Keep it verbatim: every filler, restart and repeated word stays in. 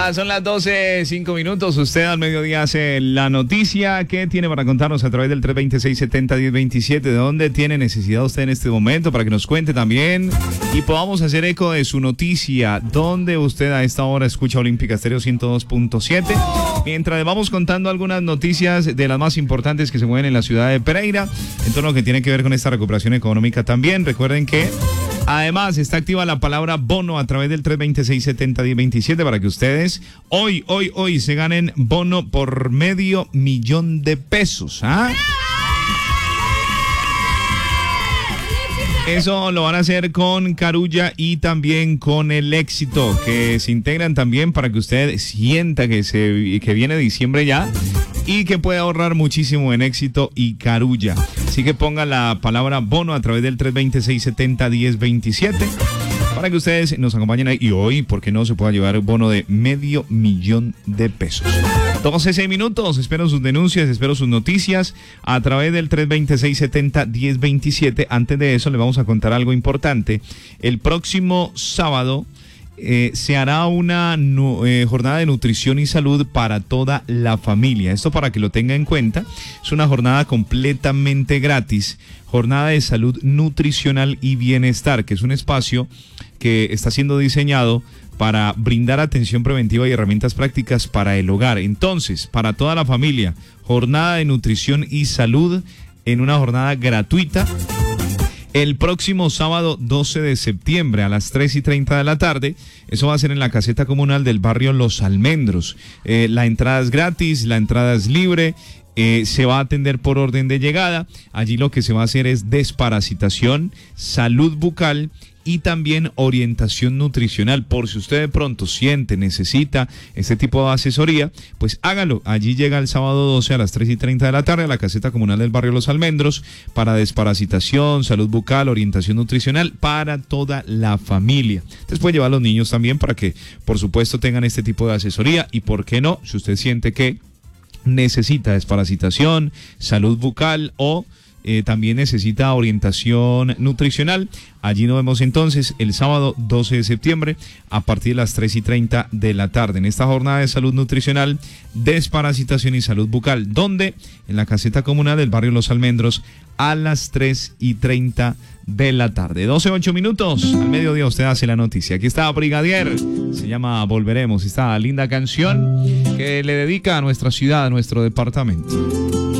Ah, son las doce, cinco minutos. Usted al mediodía hace la noticia. ¿Qué tiene para contarnos a través del tres dos seis, siete cero, uno cero dos siete? ¿De dónde tiene necesidad usted en este momento? Para que nos cuente también y podamos hacer eco de su noticia. ¿Dónde usted a esta hora escucha Olímpica Estéreo ciento dos punto siete? Mientras le vamos contando algunas noticias de las más importantes que se mueven en la ciudad de Pereira, en torno a lo que tiene que ver con esta recuperación económica también. Recuerden que además está activa la palabra bono a través del tres dos seis, siete cero, uno cero dos siete para que ustedes hoy, hoy, hoy se ganen bono por medio millón de pesos. ¿Ah? Eso lo van a hacer con Carulla y también con El Éxito, que se integran también para que usted sienta que, se, que viene diciembre ya y que puede ahorrar muchísimo en Éxito y Carulla. Así que ponga la palabra bono a través del tres dos seis, siete cero, uno cero dos siete para que ustedes nos acompañen ahí. Y hoy, ¿por qué no se pueda llevar un bono de medio millón de pesos? doce, seis minutos. Espero sus denuncias, espero sus noticias a través del tres dos seis, siete cero, uno cero dos siete. Antes de eso, le vamos a contar algo importante. El próximo sábado Eh, se hará una no, eh, jornada de nutrición y salud para toda la familia. Esto para que lo tenga en cuenta. Es una jornada completamente gratis, jornada de salud nutricional y bienestar, que es un espacio que está siendo diseñado para brindar atención preventiva y herramientas prácticas para el hogar. Entonces, para toda la familia, jornada de nutrición y salud en una jornada gratuita el próximo sábado doce de septiembre a las tres y treinta de la tarde. Eso va a ser en la caseta comunal del barrio Los Almendros. Eh, la entrada es gratis, la entrada es libre. Eh, se va a atender por orden de llegada. Allí lo que se va a hacer es desparasitación, salud bucal y también orientación nutricional. Por si usted de pronto siente, necesita este tipo de asesoría, pues hágalo. Allí llega el sábado doce a las tres y treinta de la tarde a la caseta comunal del barrio Los Almendros para desparasitación, salud bucal, orientación nutricional para toda la familia. Entonces puede llevar a los niños también para que, por supuesto, tengan este tipo de asesoría. Y por qué no, si usted siente que necesita desparasitación, salud bucal o Eh, también necesita orientación nutricional. Allí nos vemos entonces el sábado doce de septiembre a partir de las tres y treinta de la tarde en esta jornada de salud nutricional, desparasitación y salud bucal, donde en la caseta comunal del barrio Los Almendros a las tres y treinta de la tarde. doce, ocho minutos, al mediodía usted hace la noticia. Aquí está Brigadier, se llama Volveremos, esta linda canción que le dedica a nuestra ciudad, a nuestro departamento.